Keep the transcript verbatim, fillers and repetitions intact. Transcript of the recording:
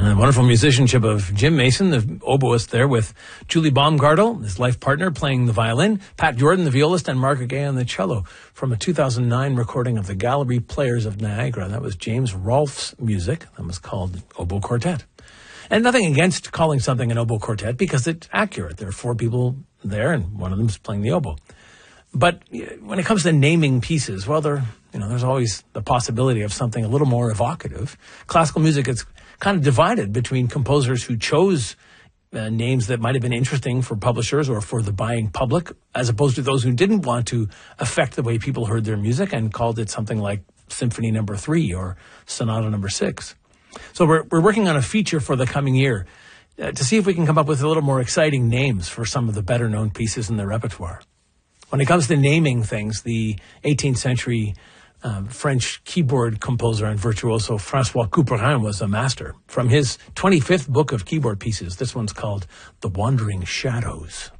And the wonderful musicianship of Jim Mason, the oboist there, with Julie Baumgartel, his life partner, playing the violin, Pat Jordan, the violist, and Margaret Gay on the cello, from a two thousand nine recording of the Gallery Players of Niagara. That was James Rolfe's music. That was called Oboe Quartet. And nothing against calling something an oboe quartet, because it's accurate. There are four people there, and one of them is playing the oboe. But when it comes to naming pieces, well, there, you know, there's always the possibility of something a little more evocative. Classical music is kind of divided between composers who chose uh, names that might have been interesting for publishers or for the buying public, as opposed to those who didn't want to affect the way people heard their music and called it something like Symphony Number Three or Sonata Number Six. So we're we're working on a feature for the coming year uh, to see if we can come up with a little more exciting names for some of the better known pieces in the repertoire. When it comes to naming things, the eighteenth century Um, French keyboard composer and virtuoso François Couperin was a master. From his twenty-fifth book of keyboard pieces, this one's called The Wandering Shadows.